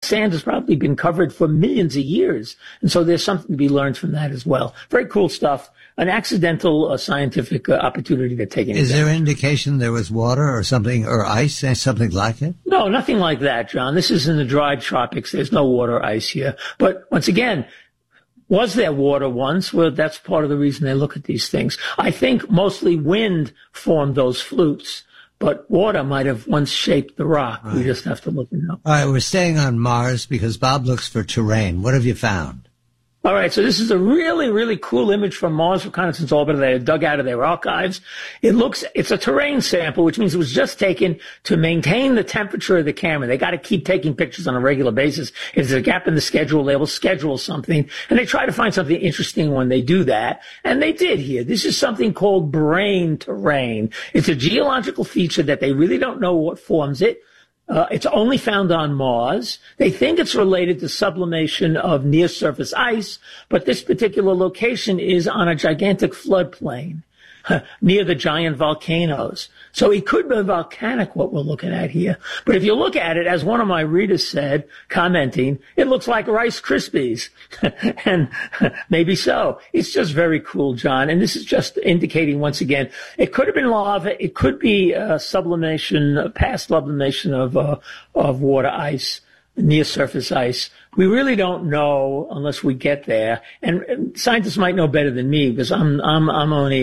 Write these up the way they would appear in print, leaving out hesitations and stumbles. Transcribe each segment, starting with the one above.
sand has probably been covered for millions of years. And so there's something to be learned from that as well. Very cool stuff. An accidental scientific opportunity to take in. Is there indication there was water or something, or ice, something like it? No, nothing like that, John. This is in the dry tropics. There's no water or ice here. But once again, was there water once? Well, that's part of the reason they look at these things. I think mostly wind formed those flutes, but water might have once shaped the rock. Right. We just have to look and know. All right, we're staying on Mars because Bob looks for terrain. What have you found? All right, so this is a really, really cool image from Mars Reconnaissance Orbiter they dug out of their archives. It's a terrain sample, which means it was just taken to maintain the temperature of the camera. They got to keep taking pictures on a regular basis. If there's a gap in the schedule, they will schedule something, and they try to find something interesting when they do that, and they did here. This is something called brain terrain. It's a geological feature that they really don't know what forms it. It's only found on Mars. They think it's related to sublimation of near-surface ice, but this particular location is on a gigantic floodplain near the giant volcanoes. So it could be volcanic, what we're looking at here. But if you look at it, as one of my readers said, commenting, it looks like Rice Krispies. And maybe so. It's just very cool, John. And this is just indicating, once again, it could have been lava. It could be sublimation, past sublimation of water ice, near surface ice. We really don't know unless we get there. And scientists might know better than me because I'm only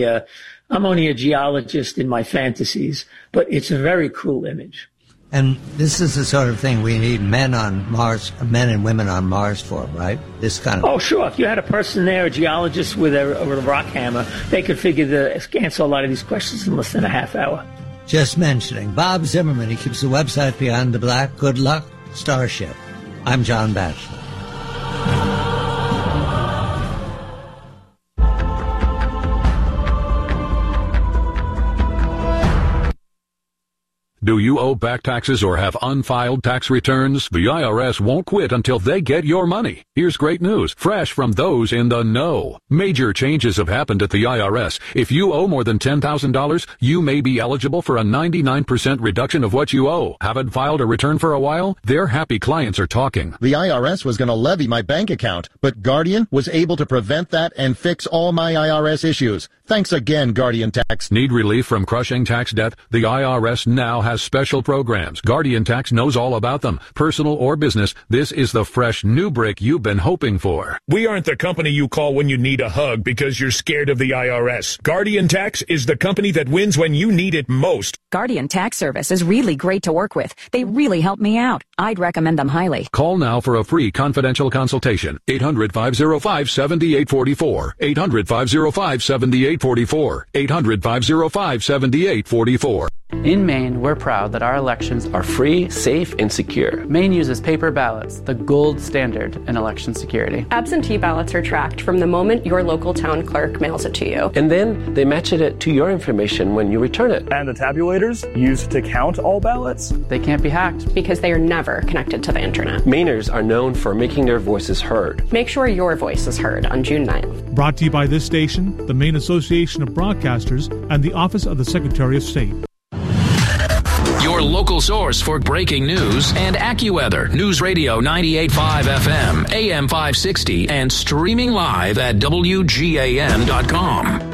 a geologist in my fantasies, but it's a very cool image. And this is the sort of thing we need men on Mars, men and women on Mars for, right? This kind of. Oh, sure. If you had a person there, a geologist with a rock hammer, they could answer a lot of these questions in less than a half hour. Just mentioning Bob Zimmerman. He keeps the website Beyond the Black. Good luck, Starship. I'm John Batchelor. Do you owe back taxes or have unfiled tax returns? The IRS won't quit until they get your money. Here's great news, fresh from those in the know. Major changes have happened at the IRS. If you owe more than $10,000, you may be eligible for a 99% reduction of what you owe. Haven't filed a return for a while? Their happy clients are talking. The IRS was going to levy my bank account, but Guardian was able to prevent that and fix all my IRS issues. Thanks again, Guardian Tax. Need relief from crushing tax debt? The IRS now has special programs. Guardian Tax knows all about them. Personal or business, this is the fresh new break you've been hoping for. We aren't the company you call when you need a hug because you're scared of the IRS. Guardian Tax is the company that wins when you need it most. Guardian Tax Service is really great to work with. They really help me out. I'd recommend them highly. Call now for a free confidential consultation. 800-505-7844. 800-505-7844. 800-505-7844. In Maine, we're proud that our elections are free, safe, and secure. Maine uses paper ballots, the gold standard in election security. Absentee ballots are tracked from the moment your local town clerk mails it to you. And then they match it to your information when you return it. And the tabulators used to count all ballots? They can't be hacked. Because they are never connected to the internet. Mainers are known for making their voices heard. Make sure your voice is heard on June 9th. Brought to you by this station, the Maine Association of Broadcasters, and the Office of the Secretary of State. Your local source for breaking news and AccuWeather. News Radio 98.5 FM, AM 560, and streaming live at WGAN.com.